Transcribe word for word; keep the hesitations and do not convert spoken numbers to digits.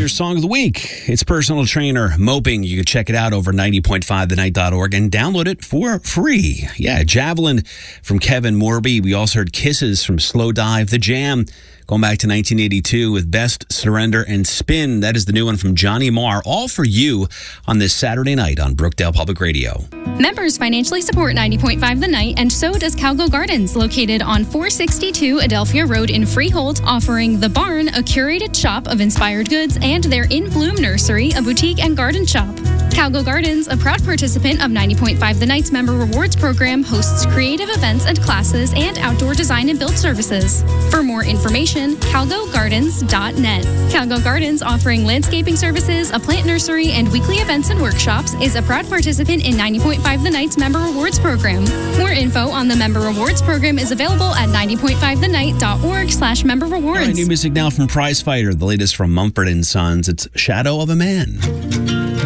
your song of the week. It's Personal Trainer Moping. You can check it out over ninety point five the night dot org and download it for free. Yeah, Javelin from Kevin Morby. We also heard Kisses from Slow Dive. The Jam, going back to nineteen eighty-two with Best, Surrender, and Spin. That is the new one from Johnny Marr. All for you on this Saturday night on Brookdale Public Radio. Members financially support ninety point five The Night, and so does Calgo Gardens, located on four sixty-two Adelphia Road in Freehold, offering The Barn, a curated shop of inspired goods, and their In Bloom Nursery, a boutique and garden shop. Calgo Gardens, a proud participant of ninety point five The Night's Member Rewards program, hosts creative events and classes and outdoor design and build services. For more information, calgo gardens dot net. Calgo Gardens, offering landscaping services, a plant nursery, and weekly events and workshops, is a proud participant in ninety point five The Night's Member Rewards program. More info on the Member Rewards program is available at ninety point five the night dot org slash member rewards. All right, new music now from Prize Fighter, the latest from Mumford and Sons. It's Shadow of a Man.